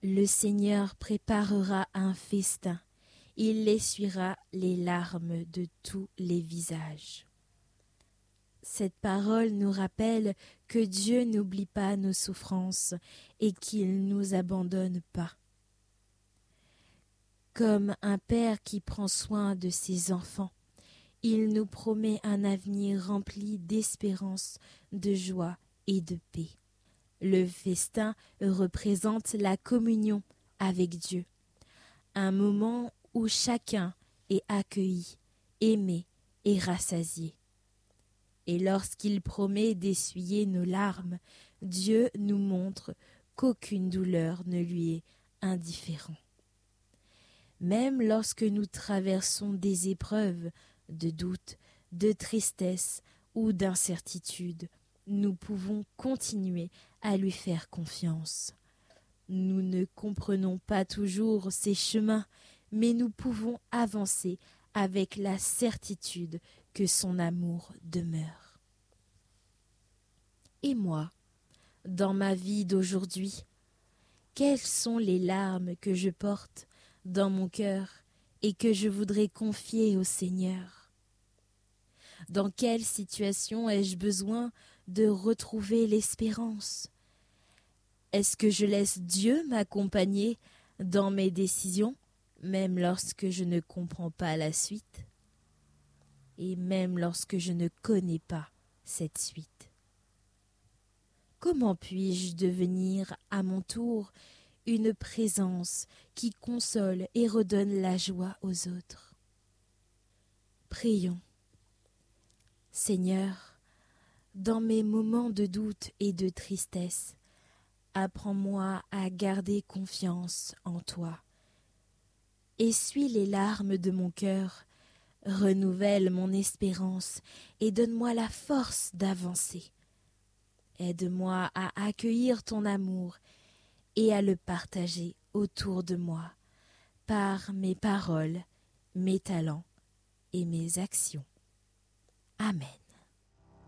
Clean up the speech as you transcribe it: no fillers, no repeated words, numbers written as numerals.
Le Seigneur préparera un festin. Il essuiera les larmes de tous les visages. Cette parole nous rappelle que Dieu n'oublie pas nos souffrances et qu'il ne nous abandonne pas. Comme un père qui prend soin de ses enfants, il nous promet un avenir rempli d'espérance, de joie et de paix. Le festin représente la communion avec Dieu, un moment où chacun est accueilli, aimé et rassasié. Et lorsqu'il promet d'essuyer nos larmes, Dieu nous montre qu'aucune douleur ne lui est indifférente. Même lorsque nous traversons des épreuves de doute, de tristesse ou d'incertitude, nous pouvons continuer à lui faire confiance. Nous ne comprenons pas toujours ses chemins, mais nous pouvons avancer avec la certitude que son amour demeure. Et moi, dans ma vie d'aujourd'hui, quelles sont les larmes que je porte dans mon cœur et que je voudrais confier au Seigneur? Dans quelle situation ai-je besoin de retrouver l'espérance? Est-ce que je laisse Dieu m'accompagner dans mes décisions, même lorsque je ne comprends pas la suite, et même lorsque je ne connais pas cette suite? Comment puis-je devenir à mon tour une présence qui console et redonne la joie aux autres? Prions. Seigneur, dans mes moments de doute et de tristesse, apprends-moi à garder confiance en toi. Essuie les larmes de mon cœur, renouvelle mon espérance et donne-moi la force d'avancer. Aide-moi à accueillir ton amour et à le partager autour de moi par mes paroles, mes talents et mes actions. Amen.